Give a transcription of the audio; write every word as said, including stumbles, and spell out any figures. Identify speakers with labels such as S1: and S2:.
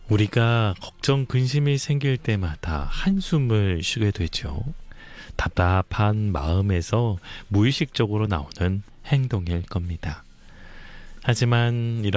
S1: 우리가 걱정, 근심이 생길 때마다 한숨을 쉬게 되죠. 답답한 마음에서 무의식적으로 나오는 행동일 겁니다. 하지만 이런